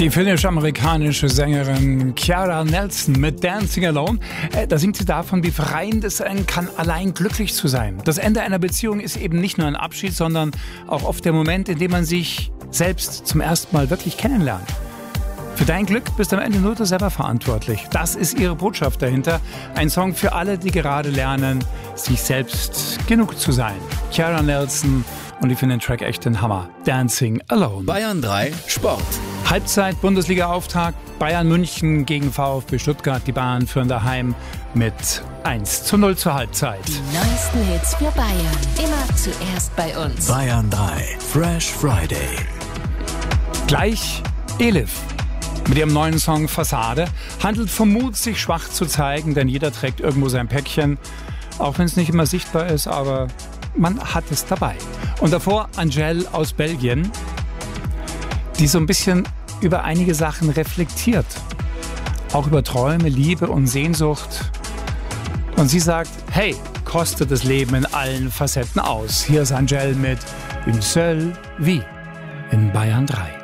Die finnisch-amerikanische Sängerin Chiara Nelson mit Dancing Alone. Da singt sie davon, wie befreiend es sein kann, allein glücklich zu sein. Das Ende einer Beziehung ist eben nicht nur ein Abschied, sondern auch oft der Moment, in dem man sich selbst zum ersten Mal wirklich kennenlernt. Für dein Glück bist am Ende nur du selber verantwortlich. Das ist ihre Botschaft dahinter. Ein Song für alle, die gerade lernen, sich selbst genug zu sein. Chiara Nelson, und ich finde den Track echt den Hammer. Dancing Alone. Bayern 3 Sport. Halbzeit, Bundesliga-Auftakt, Bayern München gegen VfB Stuttgart. Die Bayern führen daheim mit 1:0 zur Halbzeit. Die neuesten Hits für Bayern. Immer zuerst bei uns. Bayern 3 Fresh Friday. Gleich Elif mit ihrem neuen Song Fassade handelt vom Mut, sich schwach zu zeigen, denn jeder trägt irgendwo sein Päckchen, auch wenn es nicht immer sichtbar ist, aber man hat es dabei. Und davor Angèle aus Belgien, die so ein bisschen über einige Sachen reflektiert. Auch über Träume, Liebe und Sehnsucht. Und sie sagt, hey, kostet das Leben in allen Facetten aus. Hier ist Angèle mit Une seule vie in Bayern 3.